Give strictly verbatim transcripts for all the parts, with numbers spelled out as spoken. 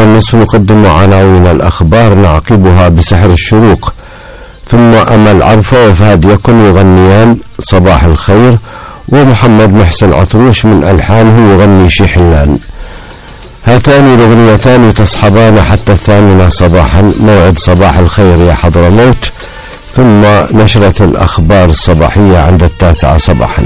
والنصف نقدم عناوين الأخبار نعقبها بسحر الشروق، ثم أمل عرفة وفهد يكن يغنيان صباح الخير، ومحمد محسن عطروش من ألحانه يغني شي حلان. هاتان الأغنيتان تصحبان حتى الثامنة صباحا، موعد صباح الخير يا حضرموت، ثم نشرة الأخبار الصباحية عند التاسعة صباحا.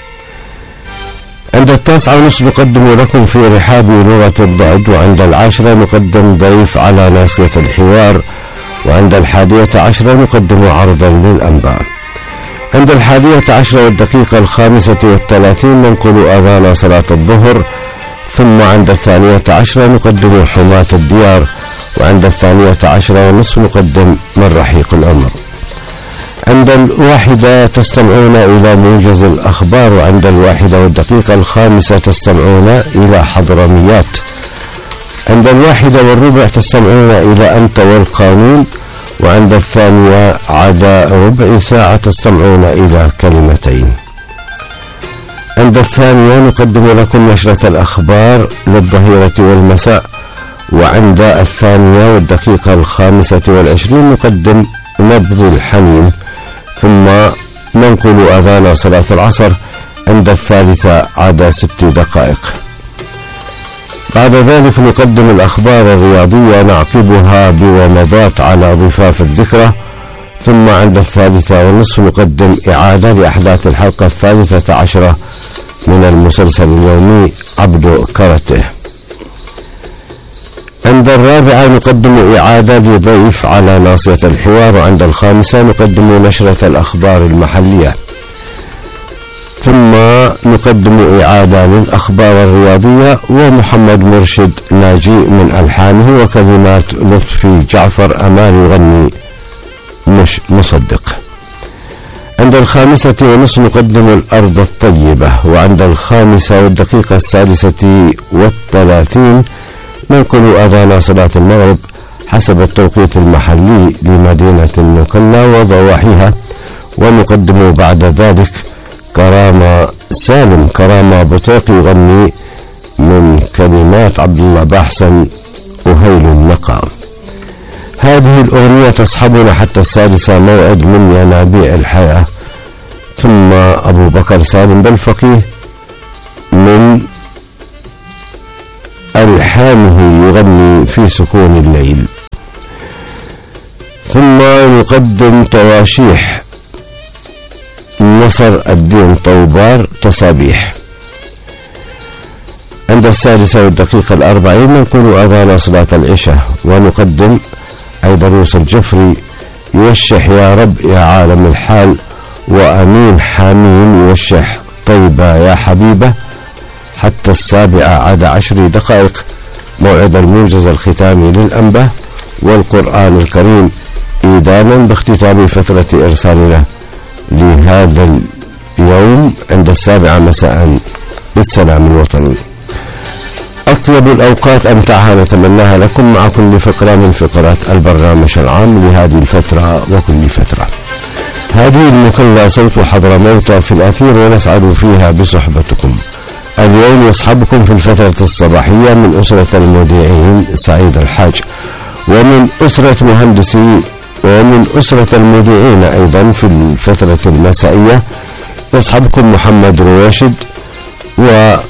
عند التاسعة ونصف نقدم لكم في رحاب لغة الضاد، وعند العاشرة نقدم ضيف على ناصية الحوار، وعند الحادية عشرة نقدم عرضا للأنباء. عند الحادية عشرة والدقيقة الخامسة والثلاثين ننقل أذان صلاة الظهر، ثم عند الثانية عشرة نقدم حماة الديار، وعند الثانية عشرة ونصف نقدم من رحيق الأمر. عند الواحدة تستمعون إلى موجز الأخبار، وعند الواحدة والدقيقة الخامسة تستمعون إلى حضرميات. عند الواحدة والربع تستمعون إلى أنت والقانون، وعند الثانية عدا ربع ساعة تستمعون إلى كلمتين. عند الثانية نقدم لكم نشرة الأخبار للظهيرة والمساء، وعند الثانية والدقيقة الخامسة والعشرين نقدم نبض الحنين، ثم ننقل أذان صلاة العصر عند الثالثة عدا ست دقائق. بعد ذلك نقدم الأخبار الرياضية نعقبها بومضات على ضفاف الذكرى، ثم عند الثالثة والنصف نقدم إعادة لأحداث الحلقة الثالثة عشرة من المسلسل اليومي عبد كارته. عند الرابعة نقدم إعادة لضيف على ناصية الحوار، وعند الخامسة نقدم نشرة الأخبار المحلية، ثم نقدم إعادة للأخبار الرياضية ومحمد مرشد ناجي من ألحانه وكلمات لطفي جعفر أمان يغني مش مصدق. عند الخامسة ونصف نقدم الأرض الطيبة، وعند الخامسة والدقيقة السادسة والثلاثين ننقل أذان صلاة المغرب حسب التوقيت المحلي لمدينة النكلا وضواحيها، ونقدم بعد ذلك كرامة سالم كرامة بطاقي يغني من كلمات عبد الله باحسن أهيل النقا. هذه الأغنية تصحبنا حتى السادسة، موعد من ينابيع الحياة، ثم أبو بكر سالم بالفقيه من ألحانه يغني في سكون الليل، ثم نقدم تواشيح نصر الدين طوبار تصابيح. عند السادسة والدقيقة الأربعين ننقل أذان صلاة العشاء، ونقدم أيضا يوسف جفري يوشح يا رب يا عالم الحال، وأمين حامين يوشح طيبة يا حبيبة حتى السابعة عدا عشر دقائق، موعد الموجز الختامي للأنباء والقرآن الكريم إيدانا باختتام فترة إرسالنا لهذا اليوم عند السابعة مساء بالسلام الوطني. أطيب الأوقات أمتعها نتمناها لكم مع كل فقرة من فقرات البرنامج العام لهذه الفترة وكل فترة. هذه المكلة صوت حضرموت في الأثير، ونسعد فيها بصحبتكم. اليوم يصحبكم في الفترة الصباحية من أسرة المذيعين سعيد الحاج، ومن أسرة مهندسي، ومن أسرة المذيعين أيضا في الفترة المسائية يصحبكم محمد رواشد وأروى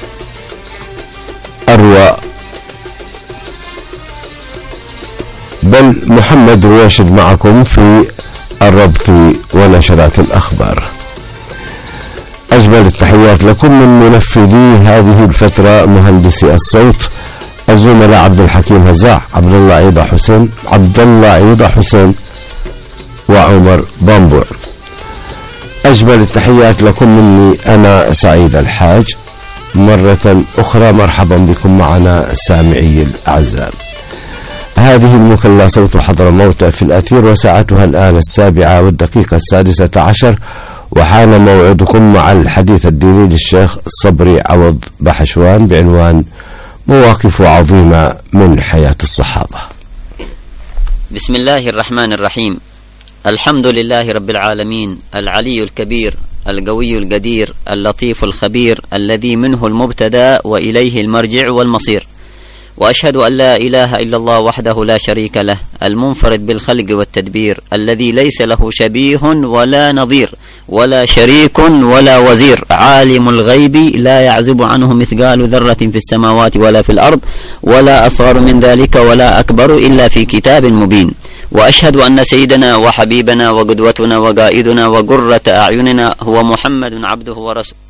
بل محمد رواشد معكم في الربط ونشرات الأخبار. أجمل التحيات لكم من منفذي هذه الفترة مهندسي الصوت الزملاء عبد الحكيم هزاع، عبد الله عيضة حسين عبد الله عيضة حسين وعمر بامبور. أجمل التحيات لكم مني أنا سعيد الحاج. مرة أخرى مرحبا بكم معنا سامعي الأعزاء. هذه المكلا صوت حضرموت في الأثير، وساعتها الآن السابعة والدقيقة السادسة عشر، وحان موعدكم مع الحديث الديني للشيخ صبري عوض بحشوان بعنوان مواقف عظيمة من حياة الصحابة. بسم الله الرحمن الرحيم. الحمد لله رب العالمين، العلي الكبير، القوي القدير، اللطيف الخبير، الذي منه المبتدأ وإليه المرجع والمصير، وأشهد أن لا إله إلا الله وحده لا شريك له المنفرد بالخلق والتدبير الذي ليس له شبيه ولا نظير ولا شريك ولا وزير، عالم الغيب لا يعزب عنه مثقال ذرة في السماوات ولا في الأرض ولا أصغر من ذلك ولا أكبر إلا في كتاب مبين. وأشهد أن سيدنا وحبيبنا وقدوتنا وقائدنا وقرة أعيننا هو محمد عبده ورسوله